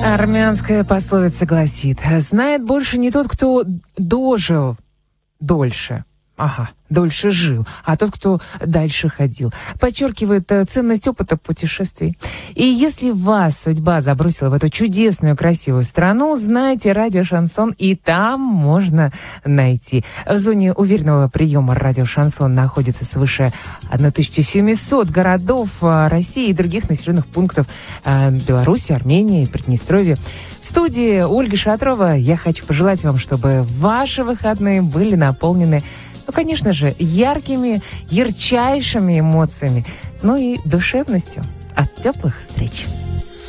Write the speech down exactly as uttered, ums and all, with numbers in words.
Армянская пословица гласит: знает больше не тот, кто дожил дольше. Ага, дольше жил, а тот, кто дальше ходил. Подчеркивает э, ценность опыта путешествий. И если вас судьба забросила в эту чудесную, красивую страну, знайте, радио «Шансон» и там можно найти. В зоне уверенного приема радио «Шансон» находится свыше тысяча семьсот городов э, России и других населенных пунктов э, Беларуси, Армении, Приднестровья. В студии Ольга Шатрова. Я хочу пожелать вам, чтобы ваши выходные были наполнены, ну, конечно же, яркими, ярчайшими эмоциями, ну и душевностью. От теплых встреч!